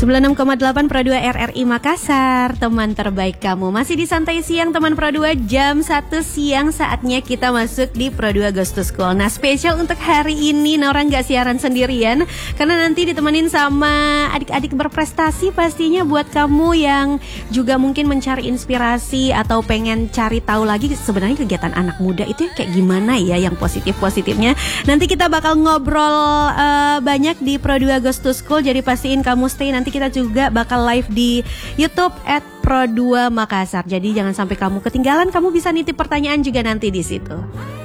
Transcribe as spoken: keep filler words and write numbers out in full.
sembilan puluh enam koma delapan Pro dua R R I Makassar, teman terbaik kamu. Masih di Santai Siang teman Pro dua, jam satu siang saatnya kita masuk di Pro dua Ghost to School. Nah, spesial untuk hari ini Nora nggak siaran sendirian, karena nanti ditemenin sama adik-adik berprestasi pastinya buat kamu yang juga mungkin mencari inspirasi atau pengen cari tahu lagi sebenarnya kegiatan anak muda itu kayak gimana ya yang positif-positifnya. Nanti kita bakal ngobrol uh, banyak di Pro dua Ghost to School, jadi pastiin kamu stay. Nanti kita juga bakal live di YouTube at Pro dua Makassar. Jadi jangan sampai kamu ketinggalan, kamu bisa nitip pertanyaan juga nanti di situ.